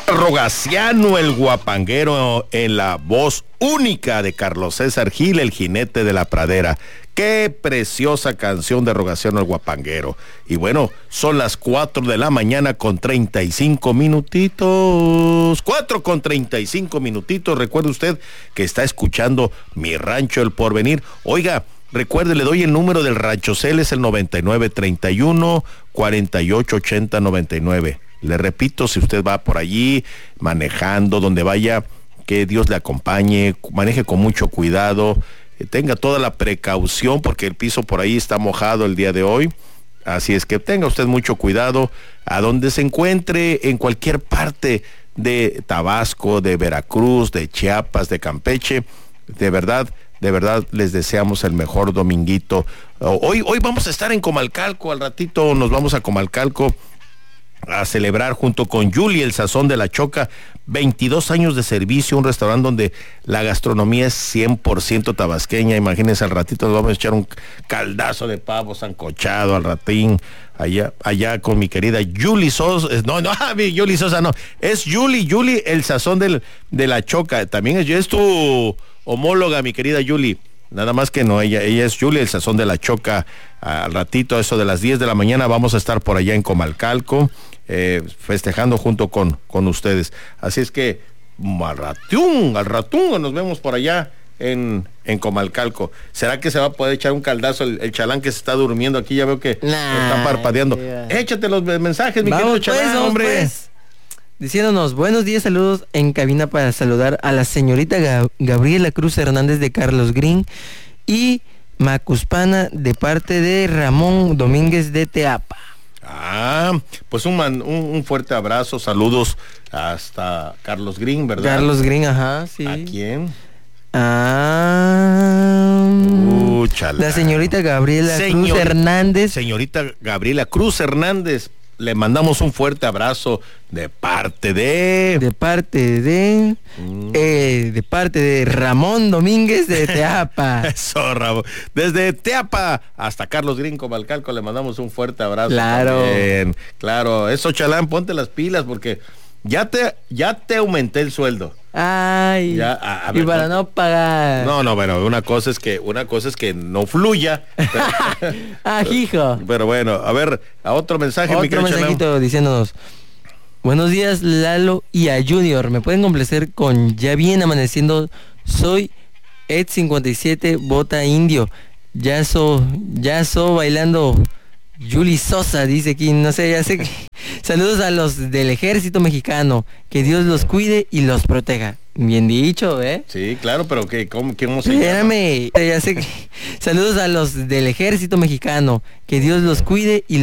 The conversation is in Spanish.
Rogaciano, el guapanguero, en la voz única de Carlos César Gil, el jinete de la pradera. Qué preciosa canción de Rogaciano, el guapanguero. Y bueno, son las 4 de la mañana con 35 minutitos. 4 con 35 minutitos. Recuerde usted que está escuchando Mi Rancho El Porvenir. Oiga, recuerde, le doy el número del Rancho Cel, es el 9931-4880-99. Le repito, si usted va por allí manejando, donde vaya, que Dios le acompañe, maneje con mucho cuidado, tenga toda la precaución porque el piso por ahí está mojado el día de hoy. Así es que tenga usted mucho cuidado a donde se encuentre, en cualquier parte de Tabasco, de Veracruz, de Chiapas, de Campeche. De verdad les deseamos el mejor dominguito. Hoy vamos a estar en Comalcalco, al ratito nos vamos a Comalcalco a celebrar junto con Yuli, el Sazón de la Choca, 22 años de servicio, un restaurante donde la gastronomía es 100% tabasqueña. Imagínense, al ratito nos vamos a echar un caldazo de pavo sancochado al ratín, allá con mi querida Yuli Sosa. Yuli Sosa no, es Yuli, el Sazón de la Choca. También es tu homóloga, mi querida Yuli. Nada más que no, ella es Yuli, el Sazón de la Choca. Al ratito, eso de las 10 de la mañana, vamos a estar por allá en Comalcalco, festejando junto con ustedes. Así es que al ratún nos vemos por allá en Comalcalco. ¿Será que se va a poder echar un caldazo el chalán que se está durmiendo aquí? Ya veo que está parpadeando. Échate los mensajes, mi querido chalán, hombre. Pues. Diciéndonos, buenos días, saludos en cabina para saludar a la señorita Gabriela Cruz Hernández de Carlos Green y Macuspana de parte de Ramón Domínguez de Teapa. Pues un fuerte abrazo, saludos hasta Carlos Green, ¿verdad? Carlos Green, ajá, sí. ¿A quién? La señorita Gabriela Cruz Hernández. Señorita Gabriela Cruz Hernández, le mandamos un fuerte abrazo de parte de Ramón Domínguez de Teapa. Eso, Ramón. Desde Teapa hasta Carlos Green, Comalcalco, le mandamos un fuerte abrazo. Claro. También. Claro, eso, chalán, ponte las pilas porque ya te aumenté el sueldo. Ay, ya, ver, y para no pagar. No, bueno, una cosa es que no fluya. Hijo. Pero bueno, a ver, a otro mensaje. Otro mensajito diciéndonos: buenos días, Lalo y a Junior. ¿Me pueden complacer con Ya Bien Amaneciendo? Soy Ed57 Bota Indio. Ya so bailando. Yuli Sosa dice aquí, no sé, ya sé que... Saludos a los del ejército mexicano, que Dios los cuide y los proteja. Bien dicho, ¿eh? Sí, claro, pero ¿cómo se llama? Espérame, ya sé que... Saludos a los del ejército mexicano, que Dios los cuide y